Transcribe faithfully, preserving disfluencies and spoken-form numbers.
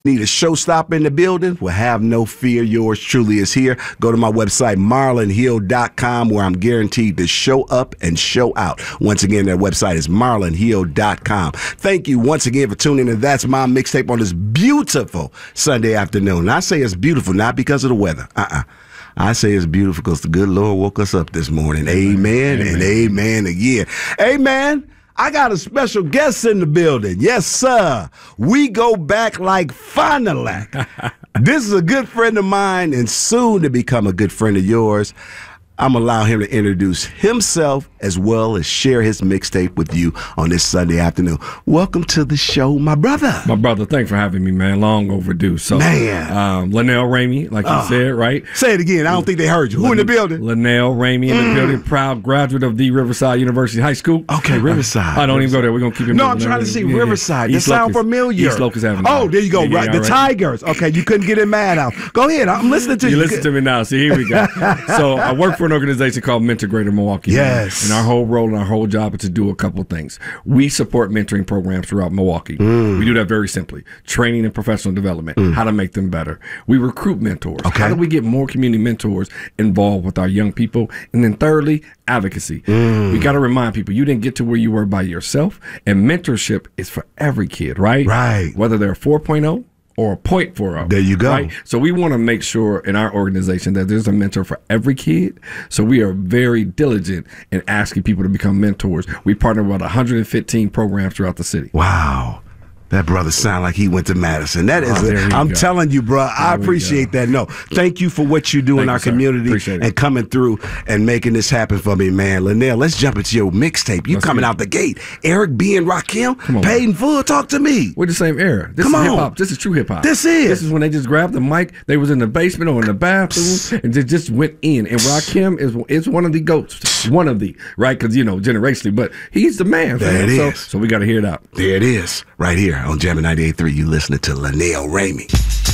Need a showstopper in the building? Well, have no fear. Yours truly is here. Go to my website, marlon hill dot com, where I'm guaranteed to show up and show out. Once again, that website is marlon hill dot com. Thank you once again for tuning in. That's my mixtape on this beautiful Sunday afternoon. And I say it's beautiful not because of the weather. Uh-uh. I say it's beautiful because the good Lord woke us up this morning. Amen, amen. And amen again. Amen. I got a special guest in the building. Yes, sir. We go back like Fond-du-Lac. This is a good friend of mine and soon to become a good friend of yours. I'm going to allow him to introduce himself as well as share his mixtape with you on this Sunday afternoon. Welcome to the show, my brother. My brother, thanks for having me, man. Long overdue. So, man. Um, Linnell Ramey, like you uh, said, right? Say it again. I don't think they heard you. Who Lin- in the building? Linnell Ramey in mm. the building. Proud graduate of the Riverside University High School. Okay, Riverside. I don't Riverside. even go there. We're going to keep it No, I'm trying to see yeah, Riverside. Yeah. That sound familiar. East Locust Avenue. Oh, there you go. Yeah, right. The right. Tigers. Okay, you couldn't get it mad out. Go ahead. I'm listening to you. You listen to me now. See, here we go. So I work for an organization called Mentor Greater Milwaukee. Yes. And our whole role and our whole job is to do a couple of things. We support mentoring programs throughout Milwaukee. Mm. We do that very simply. Training and professional development, mm. how to make them better. We recruit mentors. Okay. How do we get more community mentors involved with our young people? And then thirdly, advocacy. Mm. We got to remind people you didn't get to where you were by yourself. And mentorship is for every kid, right? Right. Whether they're four point oh or a point four oh. There you go. Right? So we want to make sure in our organization that there's a mentor for every kid. So we are very diligent in asking people to become mentors. We partner with one hundred fifteen programs throughout the city. Wow. That brother sound like he went to Madison. That is, oh, a, I'm go. telling you, bro, I appreciate that. No, thank you for what you do thank in our you, community and coming through and making this happen for me, man. Linnell, let's jump into your mixtape. You let's coming out the gate. Eric B. and Rakim, paid in full. Talk to me. We're the same era. This Come is on. hip hop. This is true hip hop. This is. This is when they just grabbed the mic. They was in the basement or in the bathroom and they just went in. And Rakim is is one of the goats. One of the, right? Because, you know, generationally. But he's the man. There man. it so, is. So we got to hear it out. There it is. Right here on Jammin' ninety-eight point three. You listening to Linnell Ramey.